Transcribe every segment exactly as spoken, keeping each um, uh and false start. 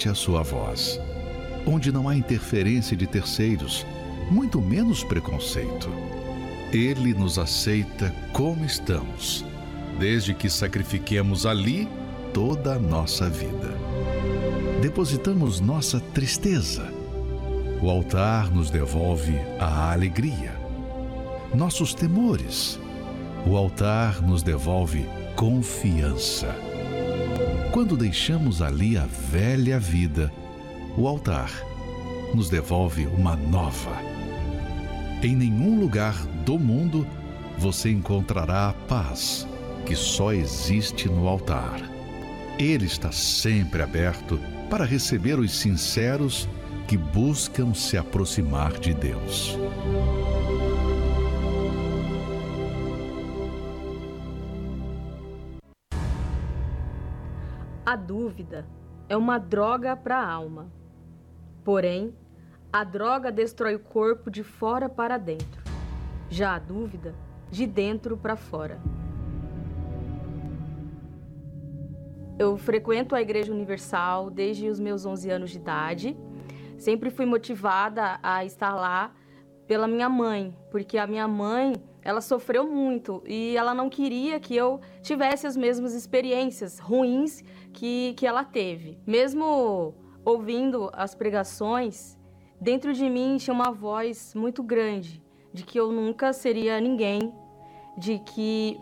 somente a sua voz, onde não há interferência de terceiros, muito menos preconceito. Ele nos aceita como estamos, desde que sacrifiquemos ali toda a nossa vida. Depositamos nossa tristeza. O altar nos devolve a alegria. Nossos temores. O altar nos devolve confiança. Quando deixamos ali a velha vida, o altar nos devolve uma nova. Em nenhum lugar do mundo você encontrará a paz que só existe no altar. Ele está sempre aberto para receber os sinceros que buscam se aproximar de Deus. A dúvida é uma droga para a alma. Porém, a droga destrói o corpo de fora para dentro. Já a dúvida, de dentro para fora. Eu frequento a Igreja Universal desde os meus onze anos de idade. Sempre fui motivada a estar lá pela minha mãe, porque a minha mãe, ela sofreu muito e ela não queria que eu tivesse as mesmas experiências ruins que, que ela teve. Mesmo ouvindo as pregações, dentro de mim tinha uma voz muito grande de que eu nunca seria ninguém, de que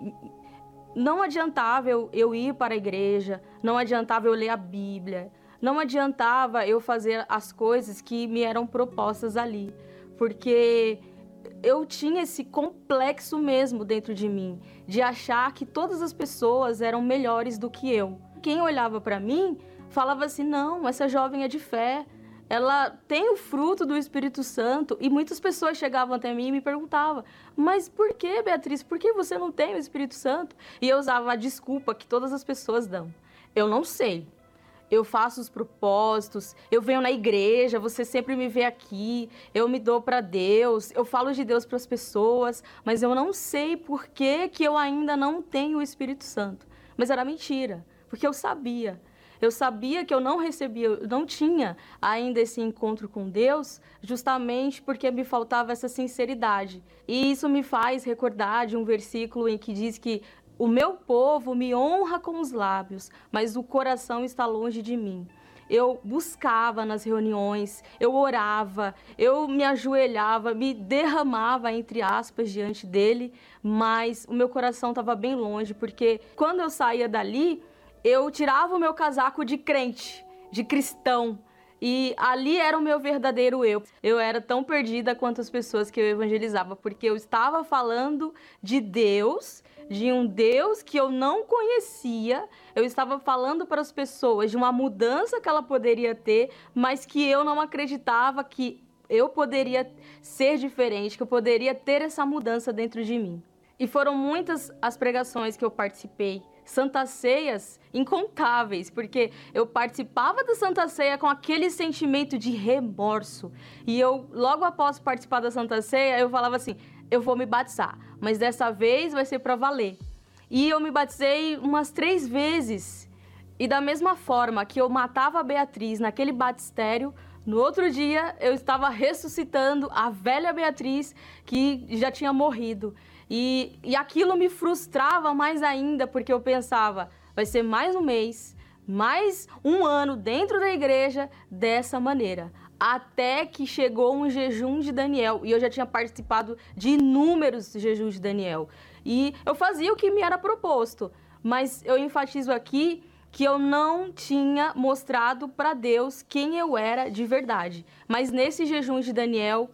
não adiantava eu, eu ir para a igreja, não adiantava eu ler a Bíblia, não adiantava eu fazer as coisas que me eram propostas ali, porque eu tinha esse complexo mesmo dentro de mim, de achar que todas as pessoas eram melhores do que eu. Quem olhava para mim falava assim, não, essa jovem é de fé, ela tem o fruto do Espírito Santo. E muitas pessoas chegavam até mim e me perguntavam, mas por que, Beatriz, por que você não tem o Espírito Santo? E eu usava a desculpa que todas as pessoas dão. Eu não sei. Eu faço os propósitos, eu venho na igreja, você sempre me vê aqui, eu me dou para Deus, eu falo de Deus para as pessoas, mas eu não sei por que que eu ainda não tenho o Espírito Santo. Mas era mentira, porque eu sabia. Eu sabia que eu não recebia, eu não tinha ainda esse encontro com Deus, justamente porque me faltava essa sinceridade. E isso me faz recordar de um versículo em que diz que o meu povo me honra com os lábios, mas o coração está longe de mim. Eu buscava nas reuniões, eu orava, eu me ajoelhava, me derramava, entre aspas, diante dele, mas o meu coração estava bem longe, porque quando eu saía dali, eu tirava o meu casaco de crente, de cristão, e ali era o meu verdadeiro eu. Eu era tão perdida quanto as pessoas que eu evangelizava, porque eu estava falando de Deus, de um Deus que eu não conhecia. Eu estava falando para as pessoas de uma mudança que ela poderia ter, mas que eu não acreditava que eu poderia ser diferente, que eu poderia ter essa mudança dentro de mim. E foram muitas as pregações que eu participei, Santas Ceias incontáveis, porque eu participava da Santa Ceia com aquele sentimento de remorso. E eu, logo após participar da Santa Ceia, eu falava assim, eu vou me batizar, mas dessa vez vai ser para valer. E eu me batizei umas três vezes. E da mesma forma que eu matava a Beatriz naquele batistério, no outro dia eu estava ressuscitando a velha Beatriz que já tinha morrido. E, e aquilo me frustrava mais ainda, porque eu pensava, vai ser mais um mês, mais um ano dentro da igreja dessa maneira. Até que chegou um jejum de Daniel, e eu já tinha participado de inúmeros jejuns de Daniel. E eu fazia o que me era proposto, mas eu enfatizo aqui que eu não tinha mostrado para Deus quem eu era de verdade. Mas nesse jejum de Daniel,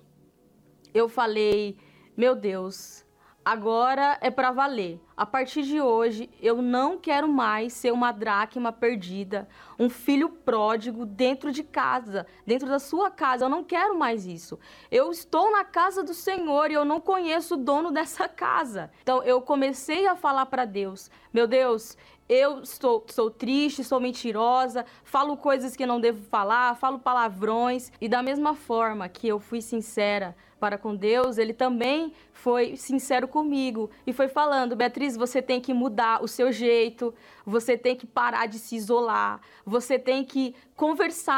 eu falei, meu Deus, agora é para valer. A partir de hoje, eu não quero mais ser uma dracma perdida, um filho pródigo dentro de casa, dentro da sua casa. Eu não quero mais isso. Eu estou na casa do Senhor e eu não conheço o dono dessa casa. Então, eu comecei a falar para Deus, meu Deus, eu sou, sou triste, sou mentirosa, falo coisas que não devo falar, falo palavrões. E da mesma forma que eu fui sincera para com Deus, Ele também foi sincero comigo e foi falando, Beatriz, você tem que mudar o seu jeito, você tem que parar de se isolar, você tem que conversar